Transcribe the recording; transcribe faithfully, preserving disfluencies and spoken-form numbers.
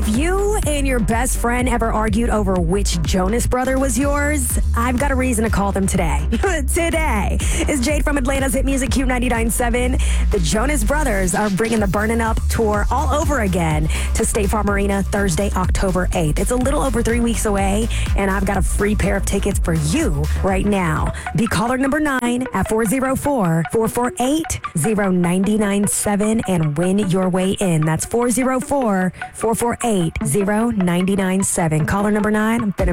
If you and your best friend ever argued over which Jonas brother was yours, I've got a reason to call them today. Today is Jade from Atlanta's hit music Q ninety-nine point seven. The Jonas Brothers are bringing the Burnin' Up tour all over again to State Farm Arena Thursday, October eighth. It's a little over three weeks away, and I've got a free pair of tickets for you right now. Be caller number nine at four oh four, four four eight, oh nine nine seven and win your way in. That's four oh four, four four eight, oh nine nine seven. Caller number nine, I'm finna